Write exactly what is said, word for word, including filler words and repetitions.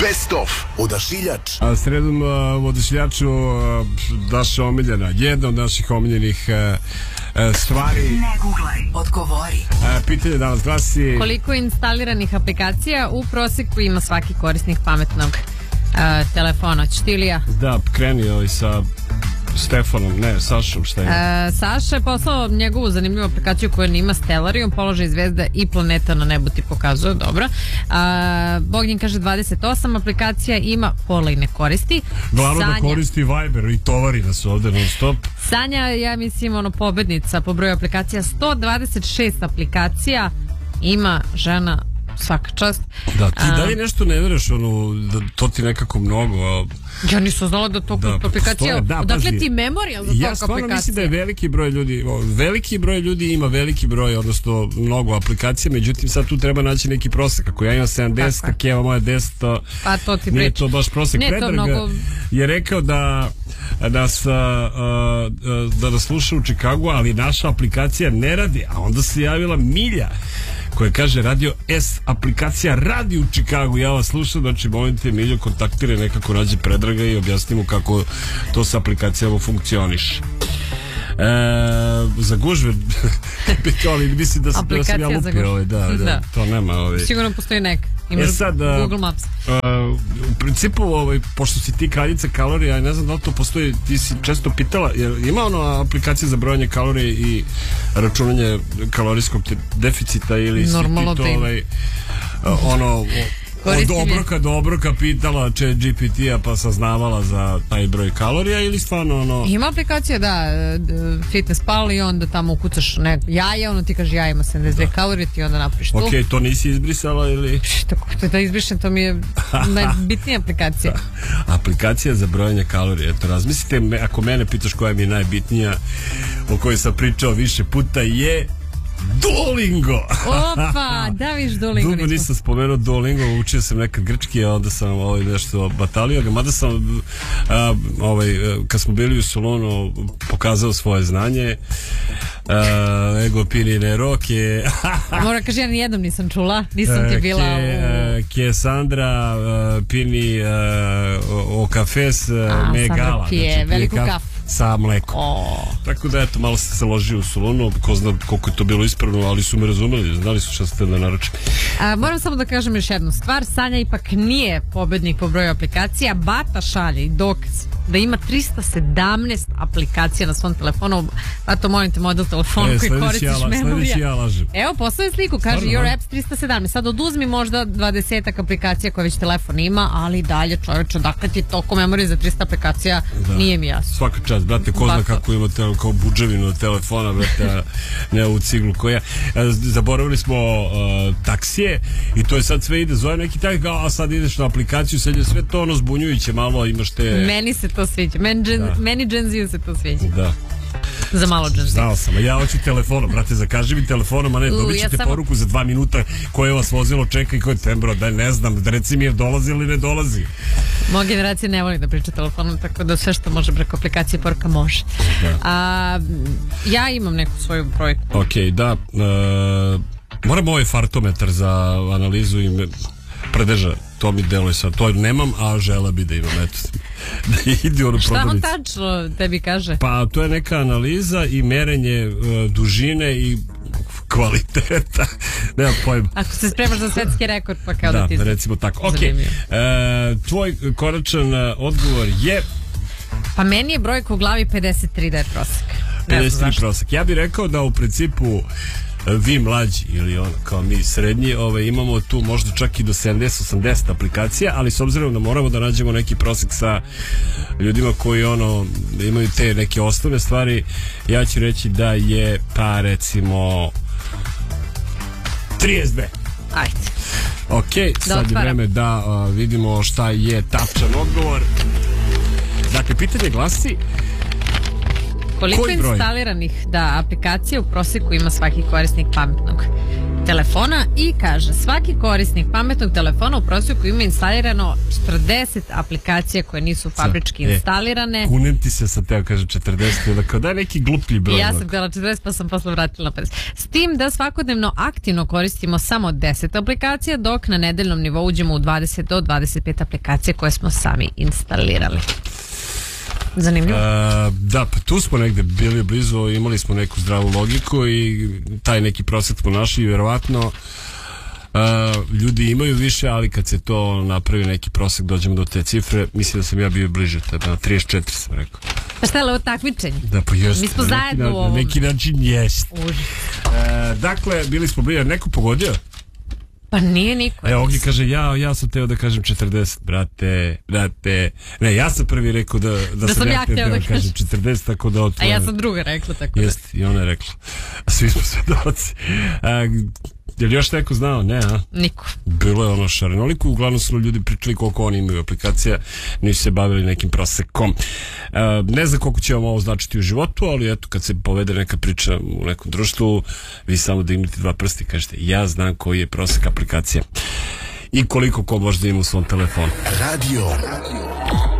Best of Odašiljač. A sredom u Odašiljaču naša omiljena, jedna od naših omiljenih uh, stvari. Ne googlaj, odgovori. Uh, pitanje danas glasi: koliko instaliranih aplikacija u proseku ima svaki korisnik pametnog uh, telefona? Čtilija? Da, kreni ovaj sa Stefanom, ne, Sašom, šta ima? E, Saša je poslao njegovu zanimljivu aplikaciju koja nima Stellarium, položaj zvezda i planeta na nebu ti pokazuje, dobro. A, Bogdan kaže dvadeset osam aplikacija ima, pola i ne koristi. Glavno Sanja, da koristi Viber i tovari nas ovde non stop. Sanja, ja mislim, ono, pobednica po broju aplikacija, sto dvadeset šest aplikacija ima žena, svaka čast. Da, ti dalje nešto ne veruješ, ono, da to ti nekako mnogo, a... Ja nisam znala da to da, aplikacija, da, odakle ti memorijal za ja toliko stvarno aplikacija? Mislim da je veliki broj ljudi, veliki broj ljudi ima veliki broj, odnosno mnogo aplikacija, međutim sad tu treba naći neki prosek. Ako ja imam sedamdeset, a Keva moja deset, pa to ti nije priča. To baš prosek. Nije Predrag mnogo... je rekao da da sa da nas sluša u Čikagu, ali naša aplikacija ne radi, a onda se javila Milja koja kaže Radio S aplikacija radi u Čikagu. Ja vas slušam, znači molite Milju, kontaktire, nekako nađe Predraga i objasni mu kako to sa aplikacijama funkcioniš. E, za gužve ali mislim da, da sam ja lupio ovaj, da, da, da, to nema ovaj. Sigurno postoji neka. Imaš e sad, Google Maps. Uh, u principu, ovaj, pošto si ti kraljica kalorija, ja ne znam da li to postoji, ti si često pitala, jer ima ono aplikacija za brojanje kalorije i računanje kalorijskog deficita ili normalno si ti to ovaj, ono od obroka do obroka pitala Chat G P T-a pa saznavala za taj broj kalorija ili stvarno ono... Ima aplikacija, da, Fitness Pal i onda tamo ukucaš ne, jaje, ono ti kaže ja ima sedamdeset dve kalorije, ti onda napriš tu. Ok, to nisi izbrisala ili... Tako da izbrišem, to mi je najbitnija aplikacija. Aplikacija za brojanje kalorija, eto, razmislite, ako mene pitaš koja mi je najbitnija, o kojoj sam pričao više puta, je Duolingo. Opa, da viš Duolingo. Dugo nisam spomenuo Duolingo, učio sam nekad grčki, a onda sam ovaj, nešto batalio ga, mada sam a, ovaj, kad smo bili u Solonu pokazao svoje znanje. Uh, ego pini ne roke. Moram kaži, ja nijednom nisam čula, nisam ti bila ke, u... Ke Sandra uh, pini uh, o kafes uh, me gala. Pije, znači, veliku kaf, kafu sa mlekom. Oh. Tako da eto, malo sam se ložio u Solunu, ko zna koliko je to bilo ispravno, ali su me razumeli, znali su šta ste da naručim. A, moram samo da kažem još jednu stvar, Sanja ipak nije pobednik po broju aplikacija, Bata šalje i dokaz da ima trista sedamnaest aplikacija na svom telefonu. Bato, molim te, model telefona e, koji koristiš ja, memorija. Ja lažem. Evo, postavljaj sliku, kaže Stvarno, Your Apps trista sedamnaest. Sad oduzmi možda dvadesetak aplikacija koje već telefon ima, ali dalje, čovječe, dakle ti toliko memorije za trista aplikacija, da. Nije mi jasno. Svaka čast, brate, ko zna kako ima te, kao buđevinu od telefona, brate, ne ovu ciglu koja. Zaboravili smo uh, taksije i to je sad sve ide, zove neki tak, a sad ideš na aplikaciju, sad je sve to ono zbunjujuće malo, imaš te... Meni se to sviđa, meni gen, meni Gen Z-u se to sviđa. Da. Za malo Gen Z. Znao sam, a ja hoću telefonom, brate, zakaži mi telefonom, a ne, dobit ćete ja samo... poruku za dva minuta koje vas vozilo čeka i koje tembro, da ne znam, da reci mi je dolazi ili ne dolazi. Moja generacija ne voli da priča telefonom, tako da sve što može preko aplikacije poruka može. Da. A, ja imam neku svoju brojku. Ok, da. Uh, moram ovaj fartometar za analizu i me predrža. To mi deluje sad, to nemam, a žela bi da imam, eto, da ide ono prodavnicu. Šta on tačno tebi kaže? Pa to je neka analiza i merenje uh, dužine i kvaliteta, nema pojma. Ako se spremaš za svetski rekord, pa kao da, da ti... Da, recimo tako. Ok, uh, tvoj konačan uh, odgovor je... Pa meni je brojka u glavi pedeset tri da je prosek. pedeset tri prosek. Ja bih rekao da u principu vi mlađi ili ono kao mi srednji, ovaj, imamo tu možda čak i do sedamdeset osamdeset aplikacija, ali s obzirom da moramo da nađemo neki prosek sa ljudima koji ono imaju te neke osnovne stvari, ja ću reći da je pa recimo trideset dve. Ajde. Ok, da sad je vreme da uh, vidimo šta je tačan odgovor. Dakle, pitanje glasi: koliko instaliranih da aplikacija u proseku ima svaki korisnik pametnog telefona i kaže svaki korisnik pametnog telefona u prosjeku ima instalirano četrdeset aplikacija koje nisu fabrički e, instalirane. Kunem ti se sad teo kaže četrdeset ili kao da je neki gluplji broj. Ja sam htjela četrdeset pa sam posle vratila na pedeset. S tim da svakodnevno aktivno koristimo samo deset aplikacija, dok na nedeljnom nivou uđemo u dvadeset do dvadeset pet aplikacija koje smo sami instalirali. Zanimljivo. Uh, da, pa tu smo negde bili blizu, imali smo neku zdravu logiku i taj neki prosjek smo našli i verovatno uh, ljudi imaju više, ali kad se to napravi neki prosjek dođemo do te cifre. Mislim da sam ja bio bliže tebe, na trideset četiri sam rekao. Pa šta je li ovo takmičenje? Da, pa jest. Mi smo na zajedno neki, u ovome. Na neki način jest. Užas. Uh, dakle, bili smo bliže, neko pogodio? Pa nije niko. E, Ogi kaže, ja, ja sam teo da kažem četrdeset, brate, brate. Ne, ja sam prvi rekao da, da, Da sam ja hteo da kažem četrdeset, tako da A otvorim. ja sam druga rekla, tako da. Jest, i ona je rekla. A svi smo svedoci. A, je li još neko znao? Ne, a? Niko. Bilo je ono šarenoliko, uglavnom su ljudi pričali koliko oni imaju aplikacija, nisu se bavili nekim prosekom. A, ne znam koliko će vam ovo značiti u životu, ali eto, kad se povede neka priča u nekom društvu, vi samo dignite dva prsta i kažete, ja znam koji je prosek aplikacija i koliko ko može da ima u svom telefonu. Radio